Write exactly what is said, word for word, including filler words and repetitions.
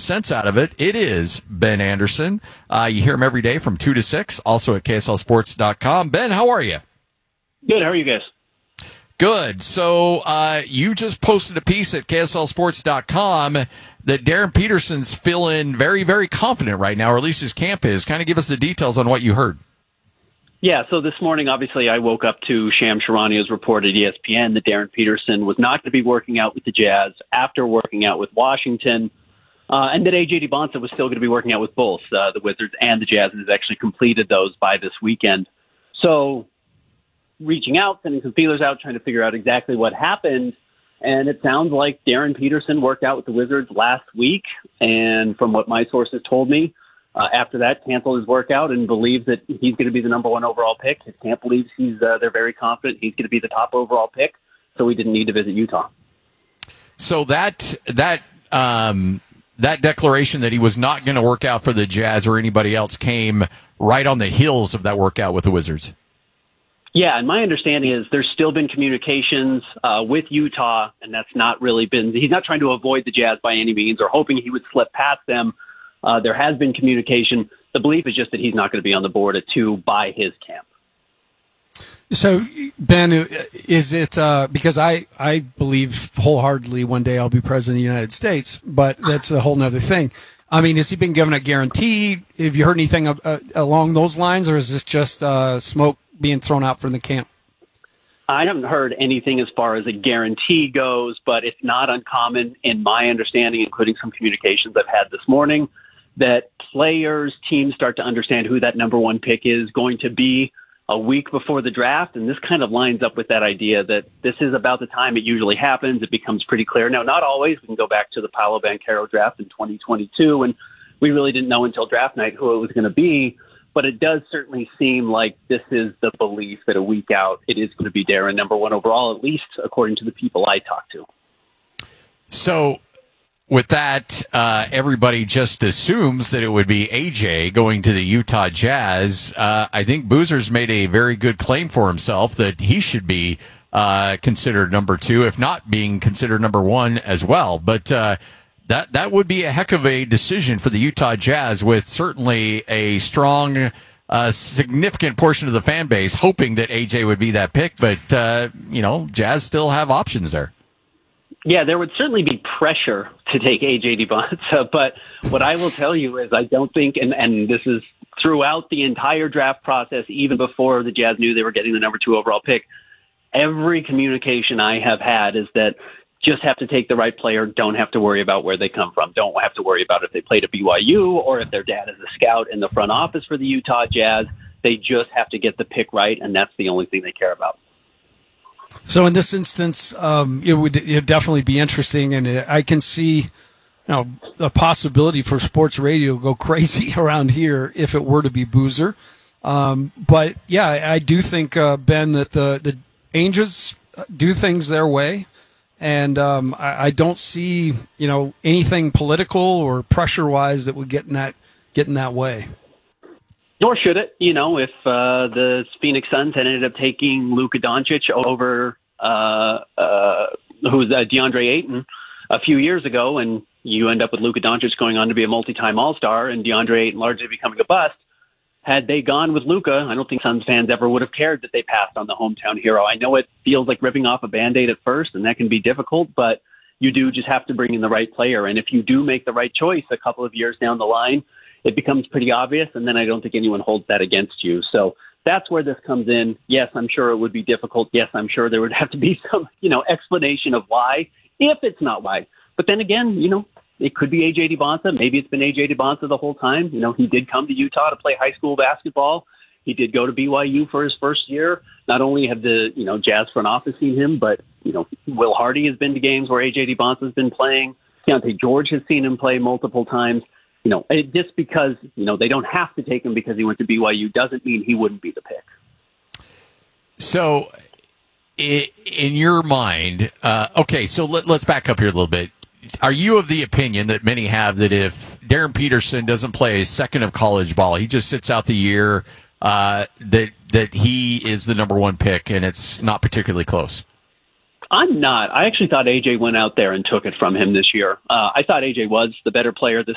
sense out of it. It is Ben Anderson. Uh, you hear him every day from two to six, also at K S L sports dot com. Ben, how are you? Good. How are you guys? Good. So uh, you just posted a piece at K S L sports dot com that Darren Peterson's feeling very, very confident right now, or at least his camp is. Kind of give us the details on what you heard. Yeah, so this morning, obviously, I woke up to Shams Charania's report at E S P N that Darren Peterson was not going to be working out with the Jazz after working out with Washington, uh, and that A J DeBonta was still going to be working out with both uh, the Wizards and the Jazz, and has actually completed those by this weekend. So reaching out, sending some feelers out, trying to figure out exactly what happened, and it sounds like Darren Peterson worked out with the Wizards last week, and from what my sources told me, Uh, after that, canceled his workout and believes that he's going to be the number one overall pick. His camp believes he's, uh, they're very confident he's going to be the top overall pick, so he didn't need to visit Utah. So that that um, that declaration that he was not going to work out for the Jazz or anybody else came right on the heels of that workout with the Wizards. Yeah, and my understanding is there's still been communications uh, with Utah, and that's not really been – he's not trying to avoid the Jazz by any means or hoping he would slip past them. Uh, there has been communication. The belief is just that he's not going to be on the board at two by his camp. So, Ben, is it uh, because I, I believe wholeheartedly one day I'll be president of the United States, but that's a whole other thing. I mean, has he been given a guarantee? Have you heard anything uh, along those lines, or is this just uh, smoke being thrown out from the camp? I haven't heard anything as far as a guarantee goes, but it's not uncommon in my understanding, including some communications I've had this morning, that players, teams start to understand who that number one pick is going to be a week before the draft. And this kind of lines up with that idea that this is about the time it usually happens. It becomes pretty clear. Now, not always. We can go back to the Paolo Banchero draft in twenty twenty-two, and we really didn't know until draft night who it was going to be. But it does certainly seem like this is the belief that a week out it is going to be Darren number one overall, at least according to the people I talked to. So with that, uh, everybody just assumes that it would be A J going to the Utah Jazz. Uh, I think Boozer's made a very good claim for himself that he should be uh, considered number two, if not being considered number one as well. But uh, that that would be a heck of a decision for the Utah Jazz, with certainly a strong, uh, significant portion of the fan base hoping that A J would be that pick. But, uh, you know, Jazz still have options there. Yeah, there would certainly be pressure to take A J DeBonta, but what I will tell you is I don't think, and, and this is throughout the entire draft process, even before the Jazz knew they were getting the number two overall pick, every communication I have had is that just have to take the right player, don't have to worry about where they come from, don't have to worry about if they played at B Y U or if their dad is a scout in the front office for the Utah Jazz. They just have to get the pick right, and that's the only thing they care about. So in this instance, um, it would it'd definitely be interesting, and I can see, you know, a possibility for sports radio to go crazy around here if it were to be Boozer. Um, but yeah, I, I do think uh, Ben that the the Angels do things their way, and um, I, I don't see you know anything political or pressure wise that would get in that get in that way. Nor should it, you know, if uh, the Phoenix Suns had ended up taking Luka Doncic over uh, uh, who's uh, DeAndre Ayton a few years ago, and you end up with Luka Doncic going on to be a multi-time All-Star and DeAndre Ayton largely becoming a bust. Had they gone with Luka, I don't think Suns fans ever would have cared that they passed on the hometown hero. I know it feels like ripping off a Band-Aid at first, and that can be difficult, but you do just have to bring in the right player. And if you do make the right choice a couple of years down the line, it becomes pretty obvious, and then I don't think anyone holds that against you. So that's where this comes in. Yes, I'm sure it would be difficult. Yes, I'm sure there would have to be some, you know, explanation of why, if it's not why. But then again, you know, it could be A J DeBonta. Maybe it's been A J DeBonta the whole time. You know, he did come to Utah to play high school basketball. He did go to B Y U for his first year. Not only have the, you know, Jazz front office seen him, but, you know, Will Hardy has been to games where A J DeBonta has been playing. Keontae George has seen him play multiple times. You know, it, just because, you know, they don't have to take him because he went to B Y U doesn't mean he wouldn't be the pick. So, in your mind, uh, okay, so let, let's back up here a little bit. Are you of the opinion that many have that if Darren Peterson doesn't play a second of college ball, he just sits out the year, uh, that that he is the number one pick and it's not particularly close? I'm not. I actually thought A J went out there and took it from him this year. Uh, I thought A J was the better player this